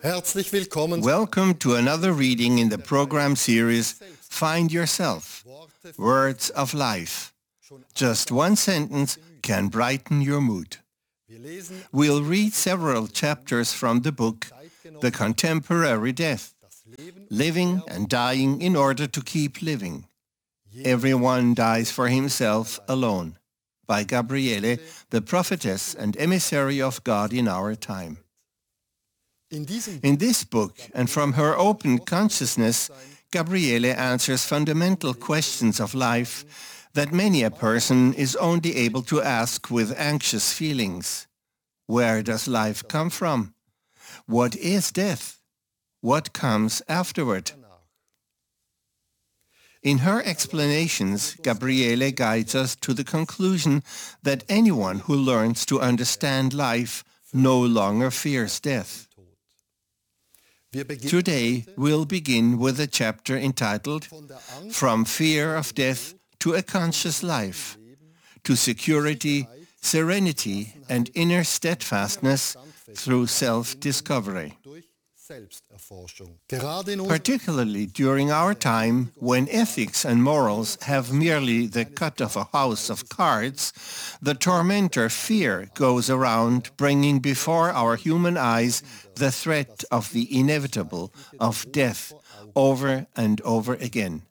Herzlich willkommen. Welcome to another reading in the program series Find Yourself, Words of Life. Just one sentence can brighten your mood. We'll read several chapters from the book The Contemporary Death, Living and Dying in Order to Keep Living. Everyone dies for himself alone, by Gabriele, the prophetess and emissary of God in our time. In this book, and from her open consciousness, Gabriele answers fundamental questions of life that many a person is only able to ask with anxious feelings. Where does life come from? What is death? What comes afterward? In her explanations, Gabriele guides us to the conclusion that anyone who learns to understand life no longer fears death. Today, we'll begin with a chapter entitled From Fear of Death to a Conscious Life, to Security, Serenity, and Inner Steadfastness through Self-Discovery. Particularly during our time, when ethics and morals have merely the cut of a house of cards, the tormentor fear goes around bringing before our human eyes the threat of the inevitable, of death, over and over again.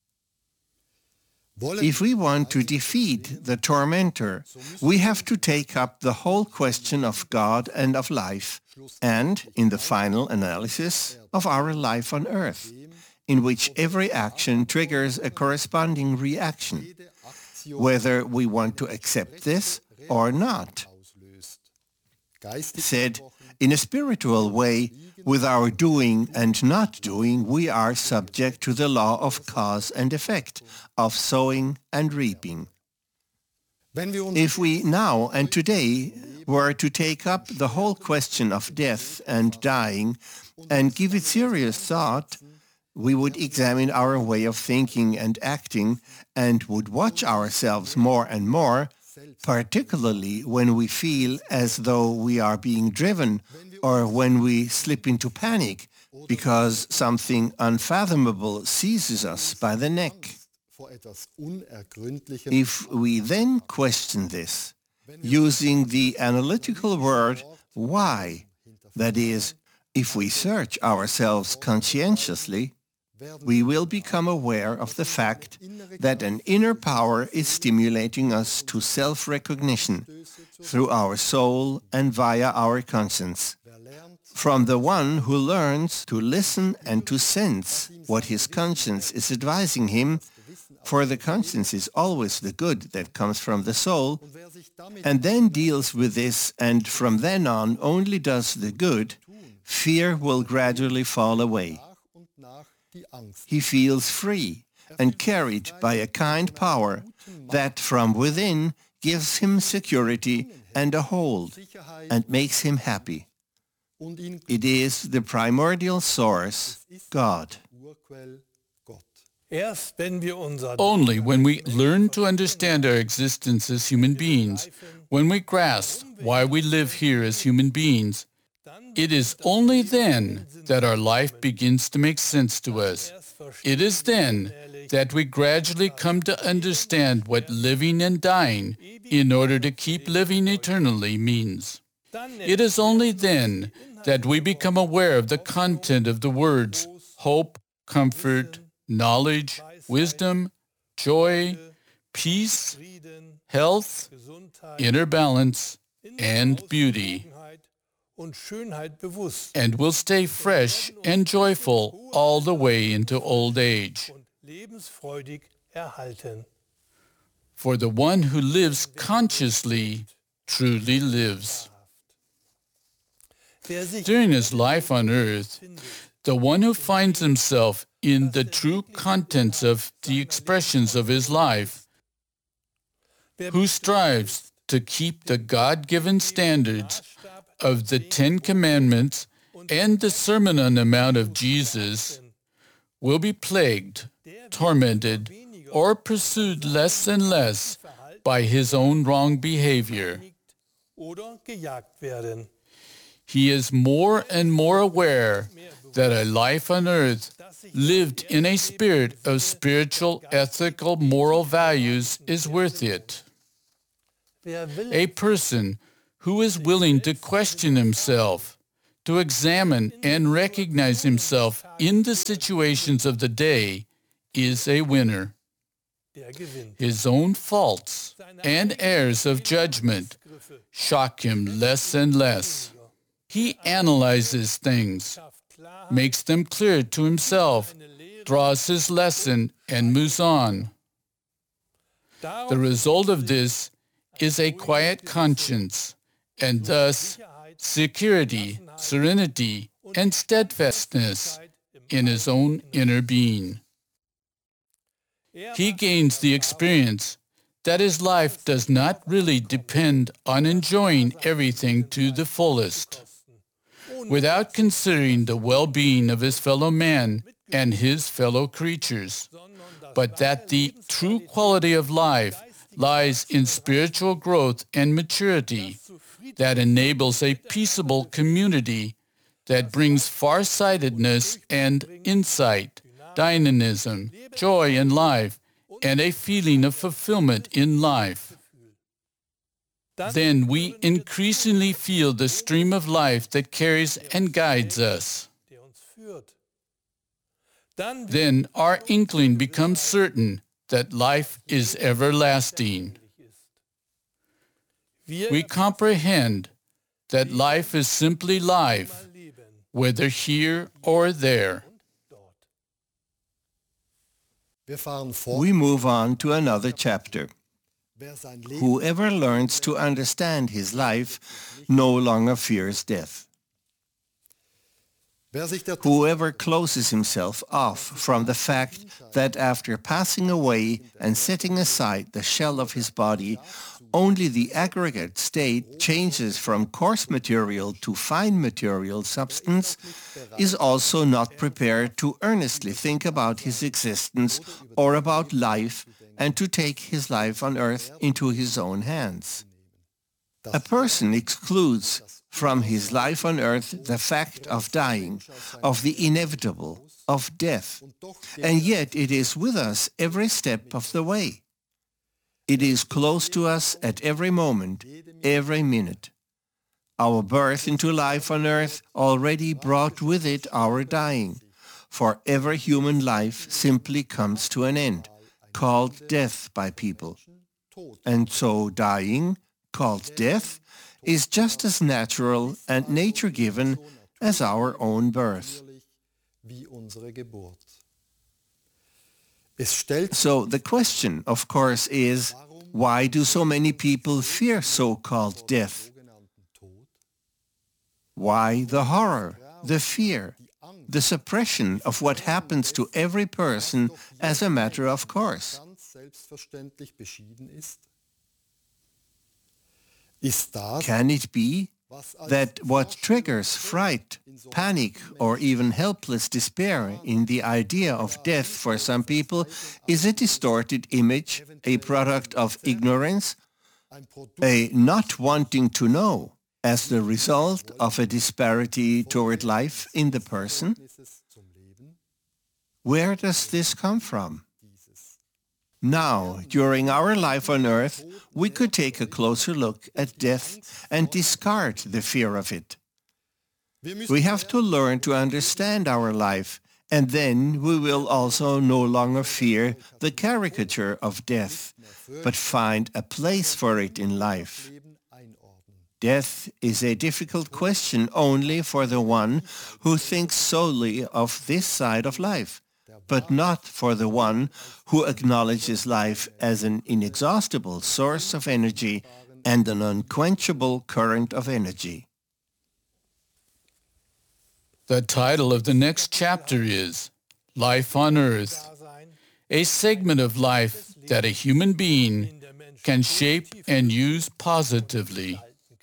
If we want to defeat the tormentor, we have to take up the whole question of God and of life, and, in the final analysis, of our life on earth, in which every action triggers a corresponding reaction, whether we want to accept this or not. Said in a spiritual way, with our doing and not doing, we are subject to the law of cause and effect, of sowing and reaping. If we now and today were to take up the whole question of death and dying and give it serious thought, we would examine our way of thinking and acting and would watch ourselves more and more, particularly when we feel as though we are being driven or when we slip into panic because something unfathomable seizes us by the neck. If we then question this, using the analytical word why, that is, if we search ourselves conscientiously, we will become aware of the fact that an inner power is stimulating us to self-recognition through our soul and via our conscience. From the one who learns to listen and to sense what his conscience is advising him, for the conscience is always the good that comes from the soul, and then deals with this and from then on only does the good, fear will gradually fall away. He feels free and carried by a kind power that from within gives him security and a hold and makes him happy. It is the primordial source, God. Only when we learn to understand our existence as human beings, when we grasp why we live here as human beings, it is only then that our life begins to make sense to us. It is then that we gradually come to understand what living and dying in order to keep living eternally means. It is only then that we become aware of the content of the words hope, comfort, knowledge, wisdom, joy, peace, health, inner balance, and beauty, and will stay fresh and joyful all the way into old age. For the one who lives consciously truly lives. During his life on earth, the one who finds himself in the true contents of the expressions of his life, who strives to keep the God-given standards of the Ten Commandments and the Sermon on the Mount of Jesus, will be plagued, tormented, or pursued less and less by his own wrong behavior. he is more and more aware that a life on earth lived in a spirit of spiritual, ethical, moral values is worth it. A person who is willing to question himself, to examine and recognize himself in the situations of the day, is a winner. His own faults and errors of judgment shock him less and less. He analyzes things, makes them clear to himself, draws his lesson, and moves on. The result of this is a quiet conscience, and thus security, serenity, and steadfastness in his own inner being. He gains the experience that his life does not really depend on enjoying everything to the fullest, without considering the well-being of his fellow man and his fellow creatures, but that the true quality of life lies in spiritual growth and maturity that enables a peaceable community that brings far-sightedness and insight, dynamism, joy in life, and a feeling of fulfillment in life. Then we increasingly feel the stream of life that carries and guides us. Then our inkling becomes certain that life is everlasting. We comprehend that life is simply life, whether here or there. We move on to another chapter. Whoever learns to understand his life no longer fears death. Whoever closes himself off from the fact that after passing away and setting aside the shell of his body, only the aggregate state changes from coarse material to fine material substance, is also not prepared to earnestly think about his existence or about life and to take his life on earth into his own hands. A person excludes from his life on earth the fact of dying, of the inevitable, of death, and yet it is with us every step of the way. It is close to us at every moment, every minute. Our birth into life on earth already brought with it our dying, for every human life simply comes to an end, called death by people. And so dying, called death, is just as natural and nature-given as our own birth. So the question, of course, is, why do so many people fear so-called death? Why the horror, the fear, the suppression of what happens to every person as a matter of course? Can it be that what triggers fright, panic, or even helpless despair in the idea of death for some people is a distorted image, a product of ignorance, a not wanting to know as the result of a disparity toward life in the person? Where does this come from? Now, during our life on earth, we could take a closer look at death and discard the fear of it. We have to learn to understand our life, and then we will also no longer fear the caricature of death, but find a place for it in life. Death is a difficult question only for the one who thinks solely of this side of life, but not for the one who acknowledges life as an inexhaustible source of energy and an unquenchable current of energy. The title of the next chapter is Life on Earth, a segment of life that a human being can shape and use positively.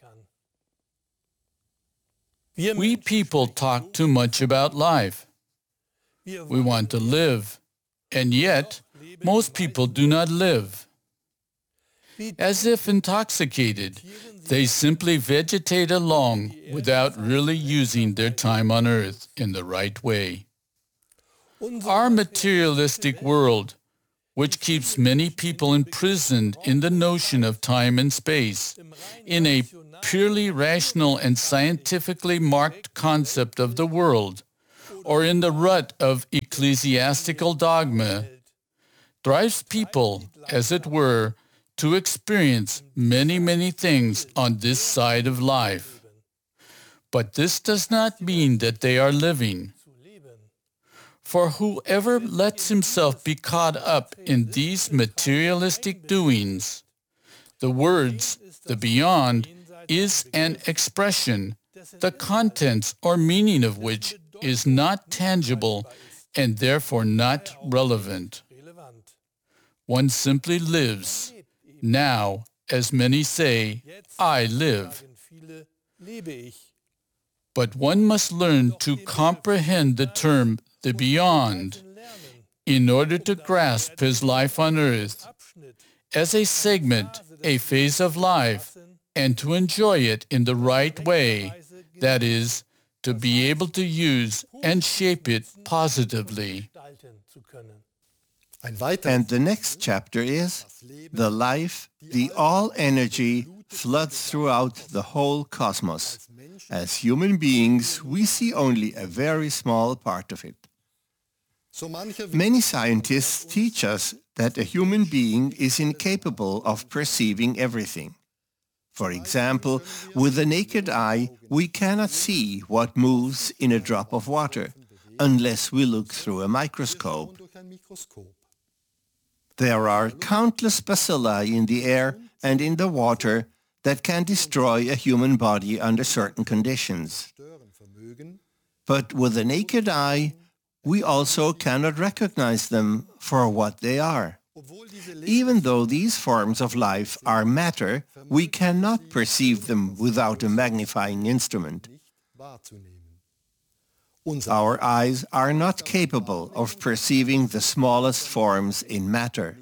We people talk too much about life. We want to live, and yet most people do not live. As if intoxicated, They simply vegetate along without really using their time on earth in the right way. Our materialistic world, which keeps many people imprisoned in the notion of time and space, in a purely rational and scientifically marked concept of the world, or in the rut of ecclesiastical dogma, drives people, as it were, to experience many, many things on this side of life. But this does not mean that they are living. For whoever lets himself be caught up in these materialistic doings, the words, the beyond, is an expression, the contents or meaning of which is not tangible and therefore not relevant. One simply lives. Now, as many say, I live. But one must learn to comprehend the term the beyond in order to grasp his life on earth as a segment, a phase of life, and to enjoy it in the right way, that is, to be able to use and shape it positively. And the next chapter is the life, the all-energy floods throughout the whole cosmos. As human beings, we see only a very small part of it. Many scientists teach us that a human being is incapable of perceiving everything. For example, with the naked eye, we cannot see what moves in a drop of water, unless we look through a microscope. There are countless bacilli in the air and in the water that can destroy a human body under certain conditions. But with the naked eye, we also cannot recognize them for what they are. Even though these forms of life are matter, we cannot perceive them without a magnifying instrument. Our eyes are not capable of perceiving the smallest forms in matter.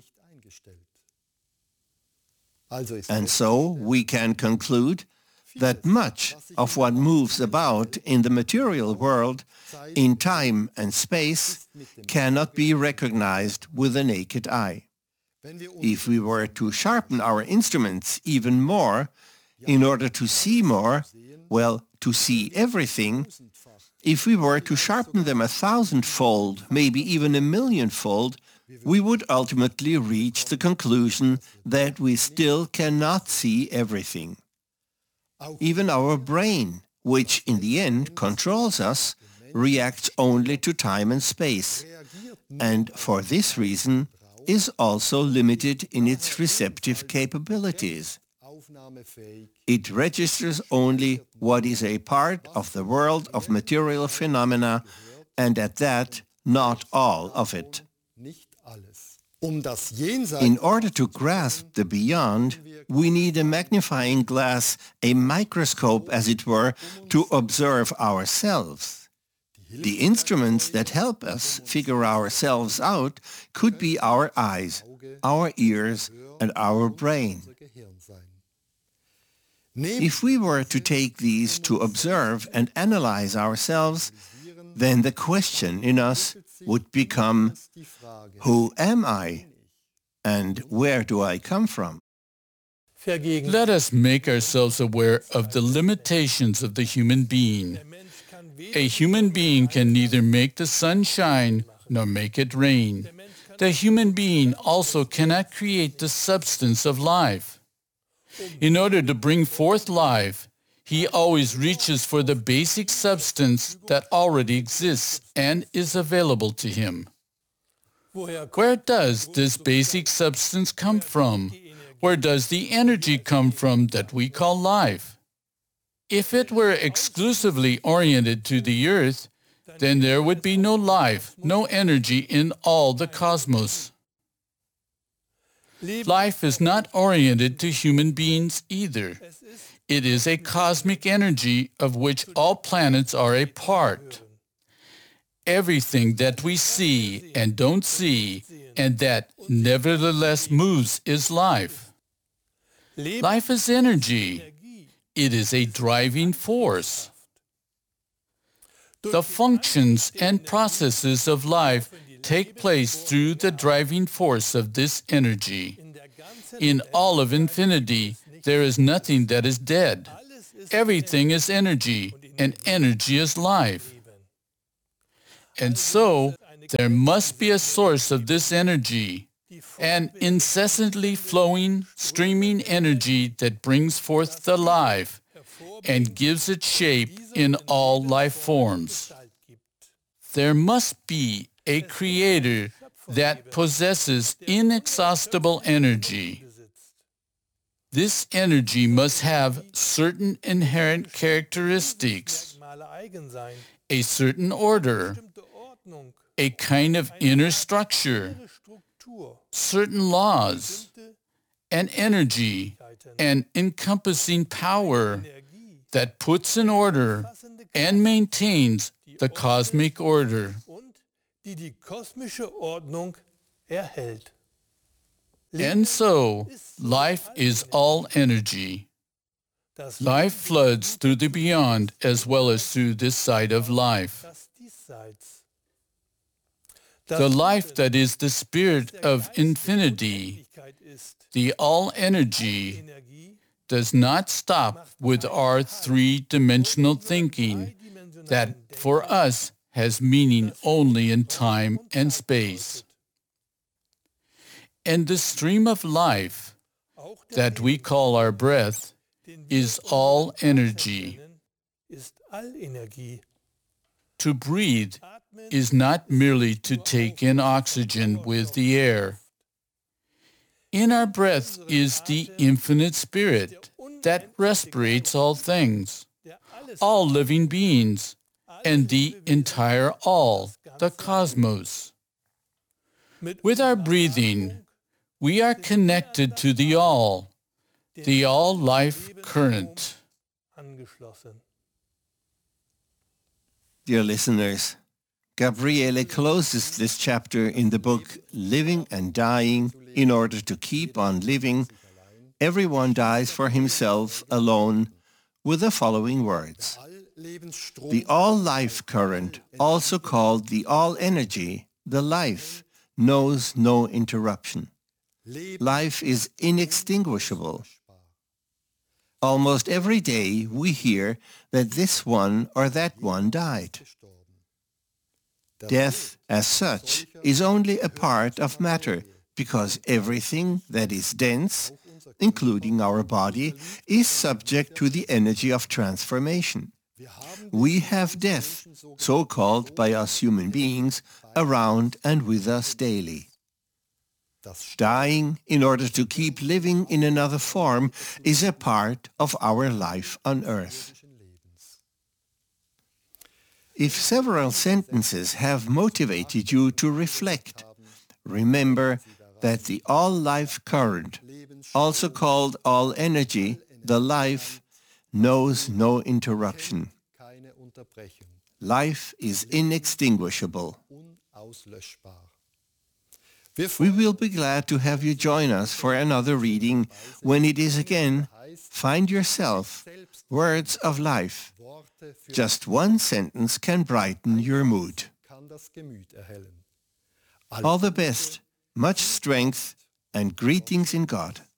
And so we can conclude that much of what moves about in the material world, in time and space, cannot be recognized with the naked eye. If we were to sharpen our instruments even more, in order to see more, well, to see everything, if we were to sharpen them 1,000-fold, maybe even 1,000,000-fold, we would ultimately reach the conclusion that we still cannot see everything. Even our brain, which in the end controls us, reacts only to time and space, and for this reason is also limited in its receptive capabilities. It registers only what is a part of the world of material phenomena, and at that, not all of it. In order to grasp the beyond, we need a magnifying glass, a microscope, as it were, to observe ourselves. The instruments that help us figure ourselves out could be our eyes, our ears, and our brain. If we were to take these to observe and analyze ourselves, then the question in us would become, who am I? And where do I come from? Let us make ourselves aware of the limitations of the human being. A human being can neither make the sun shine nor make it rain. The human being also cannot create the substance of life. In order to bring forth life, he always reaches for the basic substance that already exists and is available to him. Where does this basic substance come from? Where does the energy come from that we call life? If it were exclusively oriented to the earth, then there would be no life, no energy in all the cosmos. Life is not oriented to human beings either. It is a cosmic energy of which all planets are a part. Everything that we see and don't see, and that nevertheless moves, is life. Life is energy. It is a driving force. The functions and processes of life take place through the driving force of this energy. In all of infinity, there is nothing that is dead. Everything is energy, and energy is life. And so, there must be a source of this energy, an incessantly flowing, streaming energy that brings forth the life and gives it shape in all life forms. There must be a creator that possesses inexhaustible energy. This energy must have certain inherent characteristics, a certain order, a kind of inner structure, certain laws, an energy, an encompassing power that puts in order and maintains the cosmic order. And so, life is all energy. Life floods through the beyond as well as through this side of life. The life that is the spirit of infinity, the all-energy, does not stop with our three-dimensional thinking that for us has meaning only in time and space. And the stream of life that we call our breath is all energy. To breathe is not merely to take in oxygen with the air. In our breath is the infinite spirit that respirates all things, all living beings, and the entire all, the cosmos. With our breathing, we are connected to the all-life current. Dear listeners, Gabriele closes this chapter in the book Living and Dying in Order to Keep on Living. Everyone dies for himself alone, with the following words. The all-life current, also called the all-energy, the life, knows no interruption. Life is inextinguishable. Almost every day we hear that this one or that one died. Death, as such, is only a part of matter, because everything that is dense, including our body, is subject to the energy of transformation. We have death, so called by us human beings, around and with us daily. Dying in order to keep living in another form is a part of our life on earth. If several sentences have motivated you to reflect, remember that the all-life current, also called all-energy, the life, knows no interruption. Life is inextinguishable. We will be glad to have you join us for another reading when it is again Find Yourself, Words of Life. Just one sentence can brighten your mood. All the best, much strength, and greetings in God.